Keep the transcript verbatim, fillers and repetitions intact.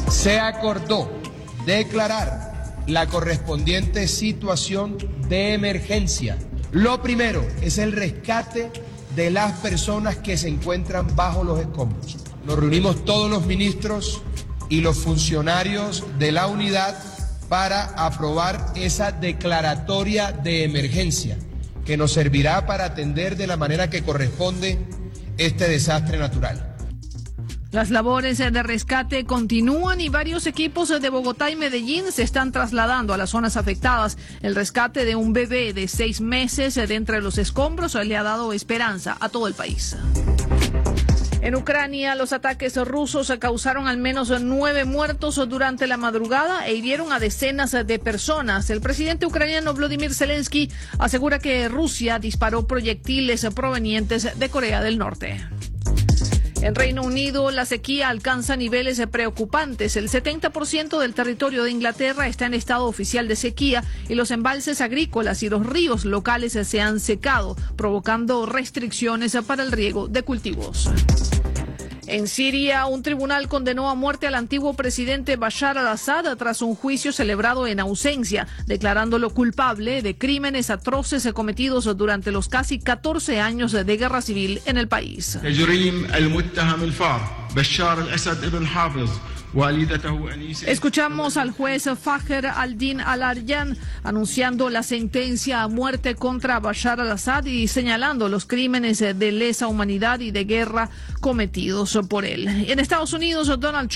Se acordó declarar la correspondiente situación de emergencia. Lo primero es el rescate de las personas que se encuentran bajo los escombros. Nos reunimos todos los ministros y los funcionarios de la unidad para aprobar esa declaratoria de emergencia que nos servirá para atender de la manera que corresponde este desastre natural. Las labores de rescate continúan y varios equipos de Bogotá y Medellín se están trasladando a las zonas afectadas. El rescate de un bebé de seis meses de entre los escombros le ha dado esperanza a todo el país. En Ucrania, los ataques rusos causaron al menos nueve muertos durante la madrugada e hirieron a decenas de personas. El presidente ucraniano Volodymyr Zelensky asegura que Rusia disparó proyectiles provenientes de Corea del Norte. En Reino Unido, la sequía alcanza niveles preocupantes. El setenta por ciento del territorio de Inglaterra está en estado oficial de sequía y los embalses agrícolas y los ríos locales se han secado, provocando restricciones para el riego de cultivos. En Siria, un tribunal condenó a muerte al antiguo presidente Bashar al-Assad tras un juicio celebrado en ausencia, declarándolo culpable de crímenes atroces cometidos durante los casi catorce años de guerra civil en el país. Escuchamos al juez Fajer al-Din al-Aryan anunciando la sentencia a muerte contra Bashar al-Assad y señalando los crímenes de lesa humanidad y de guerra cometidos por él. En Estados Unidos, Donald Trump